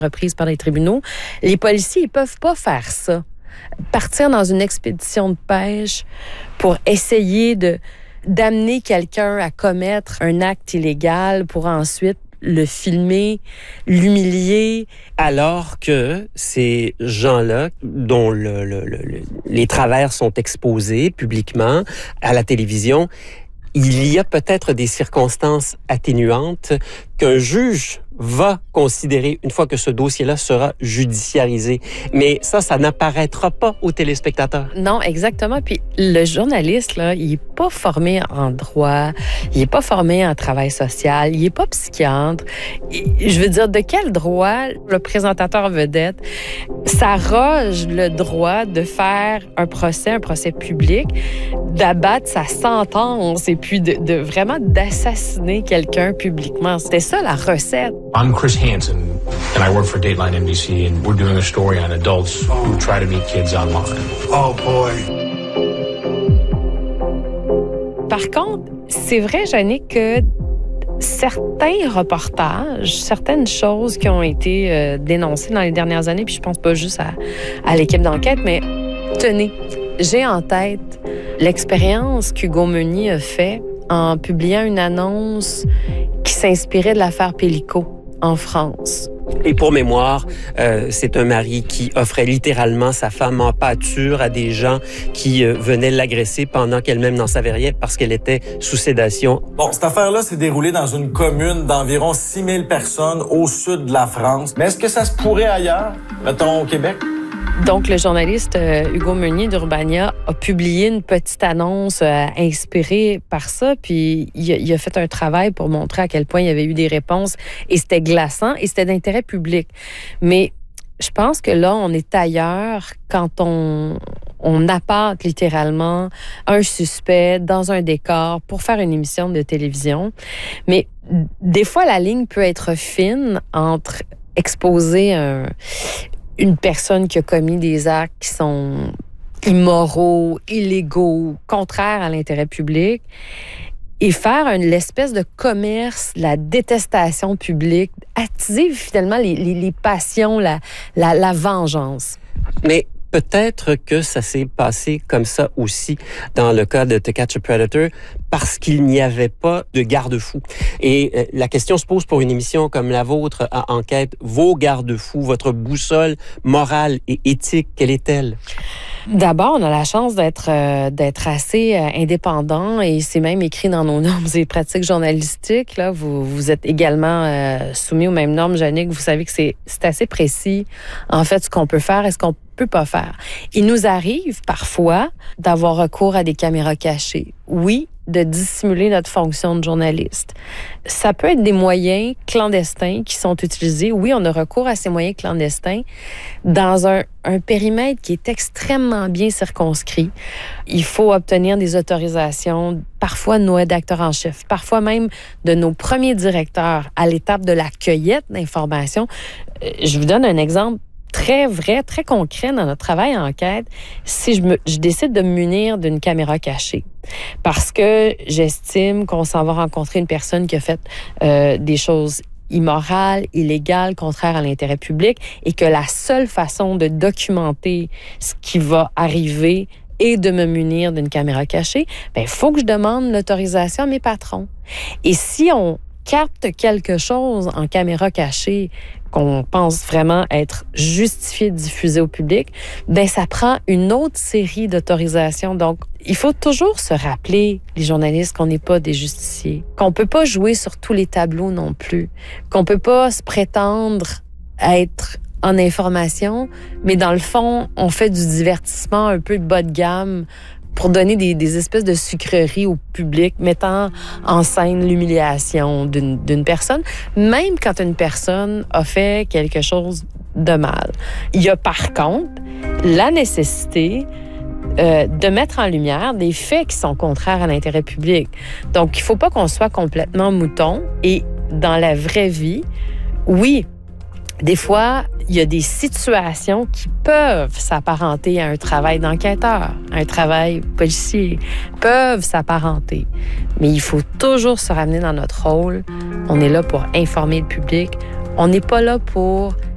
reprise par les tribunaux. Les policiers, ils peuvent pas faire ça. Partir dans une expédition de pêche pour essayer d'amener quelqu'un à commettre un acte illégal pour ensuite le filmer, l'humilier. Alors que ces gens-là, dont les travers sont exposés publiquement à la télévision, il y a peut-être des circonstances atténuantes qu'un juge va considérer une fois que ce dossier-là sera judiciarisé. Mais ça n'apparaîtra pas aux téléspectateurs. Non, exactement. Puis le journaliste, là, il est pas formé en droit, il est pas formé en travail social, il est pas psychiatre. Je veux dire, de quel droit le présentateur vedette s'arroge le droit de faire un procès public, d'abattre sa sentence et puis de vraiment d'assassiner quelqu'un publiquement? C'était ça la recette. I'm Chris Hansen, and I work for Dateline NBC, and we're doing a story on adults who try to meet kids online. Oh boy. Par contre, c'est vrai, Jannick, que certains reportages, certaines choses qui ont été dénoncées dans les dernières années, puis je pense pas juste à l'équipe d'enquête, mais tenez, j'ai en tête l'expérience qu'Hugo Meunier a fait en publiant une annonce qui s'inspirait de l'affaire Pélico en France. Et pour mémoire, c'est un mari qui offrait littéralement sa femme en pâture à des gens qui venaient l'agresser pendant qu'elle-même n'en savait rien parce qu'elle était sous sédation. Bon, cette affaire-là s'est déroulée dans une commune d'environ 6 000 personnes au sud de la France. Mais est-ce que ça se pourrait ailleurs, mettons au Québec? Donc, le journaliste Hugo Meunier d'Urbania a publié une petite annonce inspirée par ça, puis il a fait un travail pour montrer à quel point il y avait eu des réponses, et c'était glaçant, et c'était d'intérêt public. Mais je pense que là, on est ailleurs quand on appâte littéralement un suspect dans un décor pour faire une émission de télévision. Mais des fois, la ligne peut être fine entre exposer une personne qui a commis des actes qui sont immoraux, illégaux, contraires à l'intérêt public, et faire l'espèce de commerce, la détestation publique, attiser finalement les passions, la vengeance. Mais peut-être que ça s'est passé comme ça aussi dans le cas de To Catch a Predator parce qu'il n'y avait pas de garde-fou. Et la question se pose pour une émission comme la vôtre à Enquête, vos garde-fous, votre boussole morale et éthique, quelle est-elle? D'abord, on a la chance d'être assez indépendant, et c'est même écrit dans nos normes et pratiques journalistiques. Là, vous êtes également soumis aux mêmes normes, Jannick. Vous savez que c'est assez précis, en fait, ce qu'on peut faire et ce qu'on peut pas faire. Il nous arrive parfois d'avoir recours à des caméras cachées. Oui, de dissimuler notre fonction de journaliste. Ça peut être des moyens clandestins qui sont utilisés. Oui, on a recours à ces moyens clandestins dans un périmètre qui est extrêmement bien circonscrit. Il faut obtenir des autorisations, parfois de nos rédacteurs en chef, parfois même de nos premiers directeurs à l'étape de la cueillette d'informations. Je vous donne un exemple très vrai, très concret dans notre travail en enquête. Si je décide de me munir d'une caméra cachée parce que j'estime qu'on s'en va rencontrer une personne qui a fait des choses immorales, illégales, contraires à l'intérêt public, et que la seule façon de documenter ce qui va arriver et de me munir d'une caméra cachée, il faut que je demande l'autorisation à mes patrons. Et si on capte quelque chose en caméra cachée qu'on pense vraiment être justifié de diffuser au public, ça prend une autre série d'autorisations. Donc, il faut toujours se rappeler, les journalistes, qu'on n'est pas des justiciers, qu'on peut pas jouer sur tous les tableaux non plus, qu'on peut pas se prétendre être en information, mais dans le fond, on fait du divertissement un peu bas de gamme pour donner des espèces de sucreries au public, mettant en scène l'humiliation d'une personne, même quand une personne a fait quelque chose de mal. Il y a par contre la nécessité de mettre en lumière des faits qui sont contraires à l'intérêt public. Donc, il ne faut pas qu'on soit complètement mouton. Et dans la vraie vie, oui, des fois, il y a des situations qui peuvent s'apparenter à un travail d'enquêteur, un travail policier, peuvent s'apparenter. Mais il faut toujours se ramener dans notre rôle. On est là pour informer le public. On n'est pas là pour